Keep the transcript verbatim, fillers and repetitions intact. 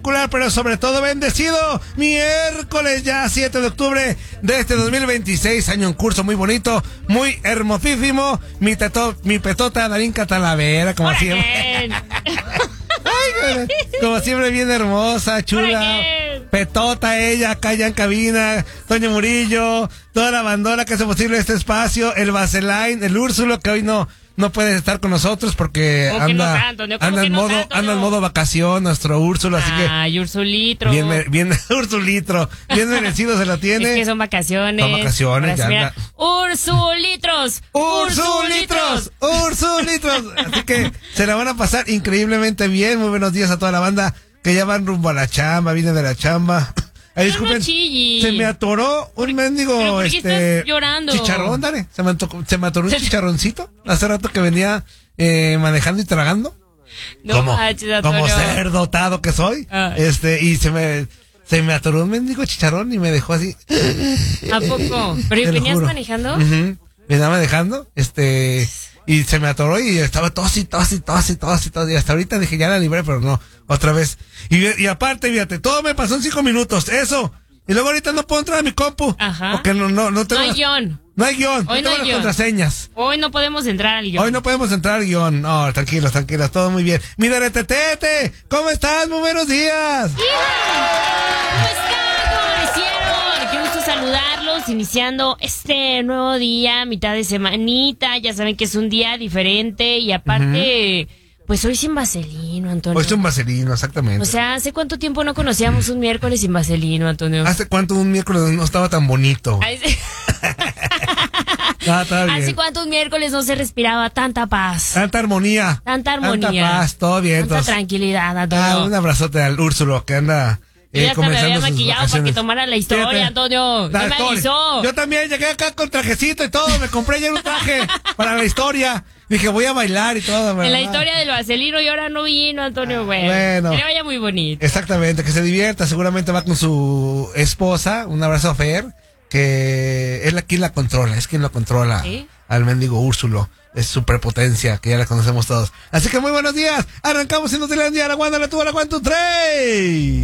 espectacular, pero sobre todo bendecido miércoles ya siete de octubre de este dos mil veintiséis, año en curso muy bonito, muy hermosísimo. Mi, teto, mi petota Darinka Talavera, como ¿Para siempre. Ay, como siempre, bien hermosa, chula. Petota ella, acá ya en cabina, Toño Murillo, toda la bandera que hace posible este espacio, el Vaseline, el Úrsulo, que hoy no no puede estar con nosotros porque ¿Cómo anda, que no tanto? ¿Cómo anda que en no modo, tanto, anda en no? modo vacación, nuestro Úrsulo, así que Ay, Ursulitro. bien, bien, Ursulitro, bien merecido se lo tiene. Es que son vacaciones. Son vacaciones, ya Mira, anda. Ursulitros. Ursulitros, Ursulitros. Así que se la van a pasar increíblemente bien. Muy buenos días a toda la banda que ya van rumbo a la chamba, vienen de la chamba. Ay, disculpen, chilli. se me atoró un mendigo, ¿Pero por qué este, estás llorando? chicharrón, dale. Se me, ato- se me atoró un chicharroncito hace rato que venía eh, manejando y tragando. No como, manches, como Antonio. ser dotado que soy. Ay. Este, y se me, se me atoró un mendigo chicharrón y me dejó así. ¿A poco? Te ¿Pero lo venías juro. manejando? Ujú. Venía manejando, este, y se me atoró y estaba tos y tos y tos y tos y tos. Y hasta ahorita dije, ya la libré, pero no, otra vez. Y, y aparte, fíjate, todo me pasó en cinco minutos, eso. Y luego ahorita no puedo entrar a mi compu. Ajá. Porque no, no, no tengo No hay las- guión. No hay guión, Hoy no no tengo hay las guión. contraseñas. Hoy no podemos entrar al guión. Hoy no podemos entrar al guión. No, tranquilos, tranquilos, todo muy bien. Mira, Tete, ¿cómo estás? Muy buenos días. ¿Cómo están? ¿Cómo amanecieron? Qué gusto saludarlos, iniciando este nuevo día, mitad de semanita. Ya saben que es un día diferente y aparte, pues hoy sin vaselino, Antonio. Hoy es un vaselino, exactamente. O sea, ¿hace cuánto tiempo no conocíamos un miércoles sin vaselino, Antonio? ¿Hace cuánto un miércoles no estaba tan bonito? Ay, sí. Ah, está bien. ¿Hace cuántos miércoles no se respiraba tanta paz? Tanta armonía. Tanta armonía. Tanta paz, todo bien. Tanta entonces- tranquilidad, Ah, Antonio. un abrazote al Úrsulo que anda Yo eh, ya hasta me había comenzando sus maquillado para que vacaciones. tomara la historia, Fíjate. Antonio. La No me historia. avisó. Yo también llegué acá con trajecito y todo. Me compré ya un traje para la historia. Dije, voy a bailar y todo. En la ¿verdad? historia del vaselino y ahora no vino, Antonio, güey. bueno. Que le vaya muy bonito. Exactamente, que se divierta. Seguramente va con su esposa. Un abrazo a Fer, que es la quien la controla. Es quien lo controla ¿Sí? al mendigo Úrsulo. Es superpotencia, que ya la conocemos todos. Así que muy buenos días. Arrancamos en Hotelandia, la Wanda, la tuba, la Cuanto tres.